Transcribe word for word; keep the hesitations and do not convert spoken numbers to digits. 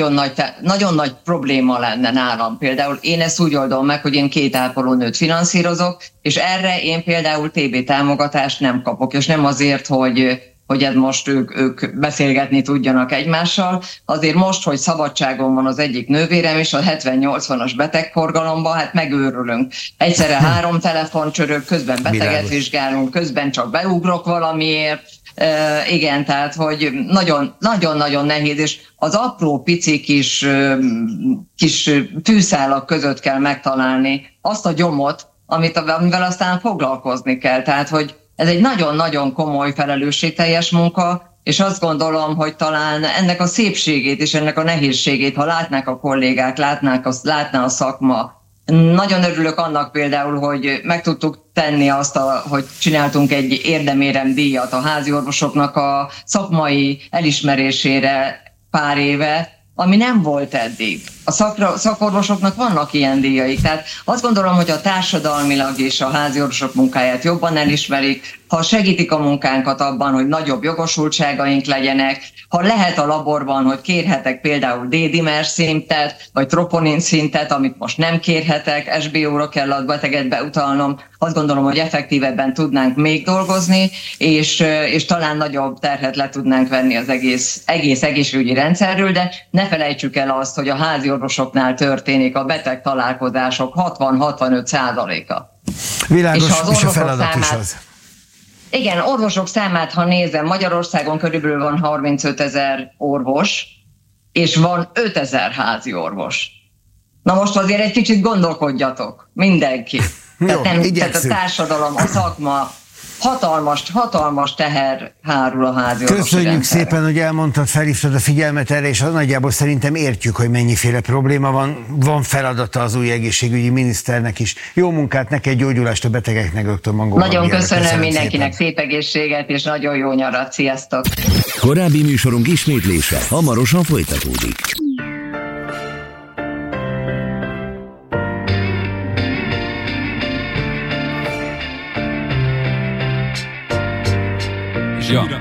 nagyon nagy, nagyon nagy probléma lenne nálam. Például én ezt úgy oldom meg, hogy én két ápolónőt finanszírozok, és erre én például té bé támogatást nem kapok, és nem azért, hogy, hogy ez most ők, ők beszélgetni tudjanak egymással. Azért most, hogy szabadságon van az egyik nővérem is, a hetven-nyolcvanas betegforgalomban, hát megőrülünk. Egyszerre három telefon csörög, közben beteget vizsgálunk, közben csak beugrok valamiért. Uh, igen, tehát, hogy nagyon-nagyon nehéz, és az apró pici kis, uh, kis fűszálak között kell megtalálni azt a gyomot, amit, amivel aztán foglalkozni kell. Tehát, hogy ez egy nagyon-nagyon komoly felelősségteljes munka, és azt gondolom, hogy talán ennek a szépségét és ennek a nehézségét, ha látnák a kollégák, látnák a, látná a szakma. Nagyon örülök annak például, hogy meg tudtuk tenni azt, a, hogy csináltunk egy érdemérem díjat a háziorvosoknak a szakmai elismerésére pár éve, ami nem volt eddig. A szakra, szakorvosoknak vannak ilyen díjaik, tehát azt gondolom, hogy a társadalmilag és a háziorvosok munkáját jobban elismerik, ha segítik a munkánkat abban, hogy nagyobb jogosultságaink legyenek, ha lehet a laborban, hogy kérhetek például D-dimer szintet, vagy troponin szintet, amit most nem kérhetek, es bé ó-ra kell a beteget beutalnom, azt gondolom, hogy effektívebben tudnánk még dolgozni, és, és talán nagyobb terhet le tudnánk venni az egész, egész egészségügyi rendszerről, de ne felejtsük el azt, hogy a háziorvosoknál történik a beteg találkozások hatvan-hatvanöt százaléka. Világos, és, az és a feladat számát, is az. Igen, orvosok számát, ha nézem, Magyarországon körülbelül van harmincötezer orvos, és van ötezer házi orvos. Na most azért egy kicsit gondolkodjatok, mindenki. Jó, tehát, nem, tehát a igyekszünk. társadalom, a szakma, hatalmas, hatalmas teher hárul a házi orvosi Köszönjük rendszerre. szépen, hogy elmondtad, felhívtad a figyelmet erre, és nagyjából szerintem értjük, hogy mennyiféle probléma van. Van feladata az új egészségügyi miniszternek is. Jó munkát, neked, gyógyulást a betegeknek, doktor Mangó. Nagyon köszönöm, köszönöm mindenkinek szépen. szép egészséget, és nagyon jó nyarat. Sziasztok! Korábbi műsorunk ismétlése hamarosan folytatódik. Ja.